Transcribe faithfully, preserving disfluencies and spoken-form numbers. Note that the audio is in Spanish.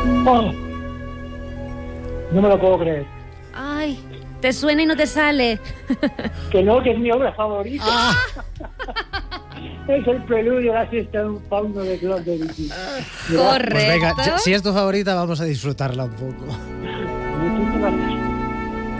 Oh, no me lo puedo creer. Ay, te suena y no te sale. Que no, que es mi obra favorita. Ah. Es el preludio a la siesta de un fauno de Claude Debussy. Correcto. Pues venga, si es tu favorita, vamos a disfrutarla un poco. Muchísimas gracias.